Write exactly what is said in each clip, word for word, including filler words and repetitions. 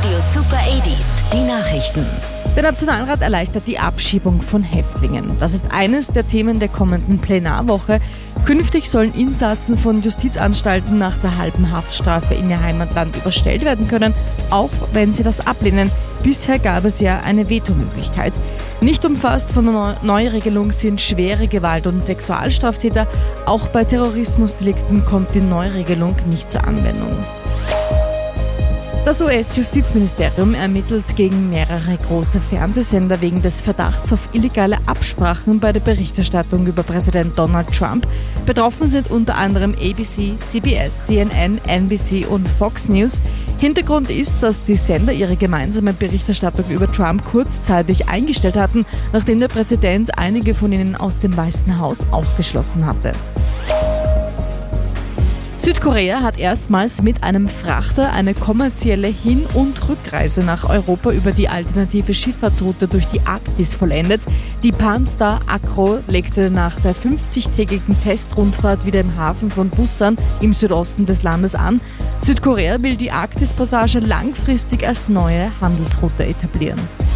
Radio Super achtziger, die Nachrichten. Der Nationalrat erleichtert die Abschiebung von Häftlingen. Das ist eines der Themen der kommenden Plenarwoche. Künftig sollen Insassen von Justizanstalten nach der halben Haftstrafe in ihr Heimatland überstellt werden können, auch wenn sie das ablehnen. Bisher gab es ja eine Vetomöglichkeit. Nicht umfasst von der Neuregelung sind schwere Gewalt- und Sexualstraftäter. Auch bei Terrorismusdelikten kommt die Neuregelung nicht zur Anwendung. Das U S-Justizministerium ermittelt gegen mehrere große Fernsehsender wegen des Verdachts auf illegale Absprachen bei der Berichterstattung über Präsident Donald Trump. Betroffen sind unter anderem A B C, C B S, C N N, N B C und Fox News. Hintergrund ist, dass die Sender ihre gemeinsame Berichterstattung über Trump kurzzeitig eingestellt hatten, nachdem der Präsident einige von ihnen aus dem Weißen Haus ausgeschlossen hatte. Südkorea hat erstmals mit einem Frachter eine kommerzielle Hin- und Rückreise nach Europa über die alternative Schifffahrtsroute durch die Arktis vollendet. Die Pan-Star Acro legte nach der fünfzigtägigen Testrundfahrt wieder im Hafen von Busan im Südosten des Landes an. Südkorea will die Arktispassage langfristig als neue Handelsroute etablieren.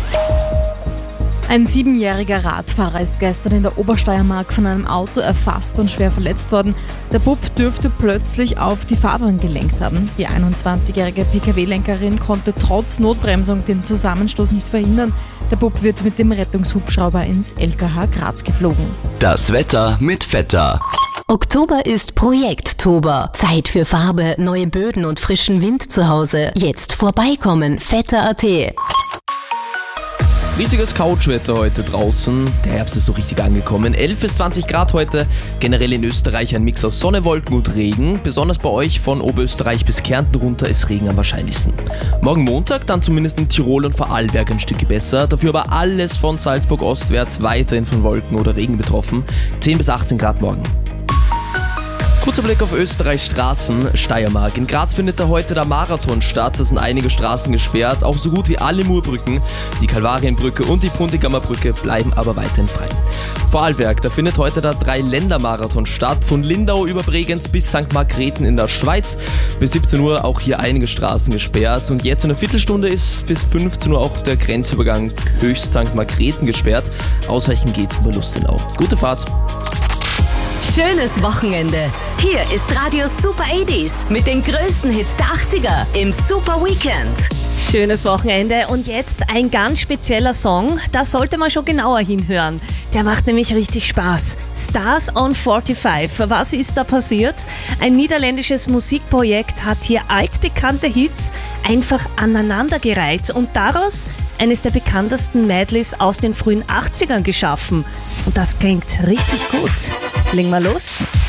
Ein siebenjähriger Radfahrer ist gestern in der Obersteiermark von einem Auto erfasst und schwer verletzt worden. Der Bub dürfte plötzlich auf die Fahrbahn gelenkt haben. Die einundzwanzigjährige P K W-Lenkerin konnte trotz Notbremsung den Zusammenstoß nicht verhindern. Der Bub wird mit dem Rettungshubschrauber ins L K H Graz geflogen. Das Wetter mit Vetter. Oktober ist Projekttober. Zeit für Farbe, neue Böden und frischen Wind zu Hause. Jetzt vorbeikommen, vetter punkt a t. Riesiges Couchwetter heute draußen. Der Herbst ist so richtig angekommen. elf bis zwanzig Grad heute. Generell in Österreich ein Mix aus Sonne, Wolken und Regen. Besonders bei euch von Oberösterreich bis Kärnten runter ist Regen am wahrscheinlichsten. Morgen Montag dann zumindest in Tirol und Vorarlberg ein Stück besser. Dafür aber alles von Salzburg ostwärts weiterhin von Wolken oder Regen betroffen. zehn bis achtzehn Grad morgen. Kurzer Blick auf Österreichs Straßen, Steiermark. In Graz findet da heute der Marathon statt. Da sind einige Straßen gesperrt, auch so gut wie alle Murbrücken. Die Kalvarienbrücke und die Puntigammer Brücke bleiben aber weiterhin frei. Vorarlberg, da findet heute der Drei-Länder-Marathon statt. Von Lindau über Bregenz bis Sankt Margrethen in der Schweiz. Bis siebzehn Uhr auch hier einige Straßen gesperrt. Und jetzt in einer Viertelstunde ist bis fünfzehn Uhr auch der Grenzübergang Höchst Sankt Margrethen gesperrt. Ausweichen geht über Lustenau. Gute Fahrt! Schönes Wochenende. Hier ist Radio Super achtziger mit den größten Hits der achtziger im Super Weekend. Schönes Wochenende und jetzt ein ganz spezieller Song. Da sollte man schon genauer hinhören. Der macht nämlich richtig Spaß. Stars on forty-five. Was ist da passiert? Ein niederländisches Musikprojekt hat hier altbekannte Hits einfach aneinandergereiht und daraus eines der bekanntesten Medleys aus den frühen achtzigern geschaffen. Und das klingt richtig gut. Legen wir los.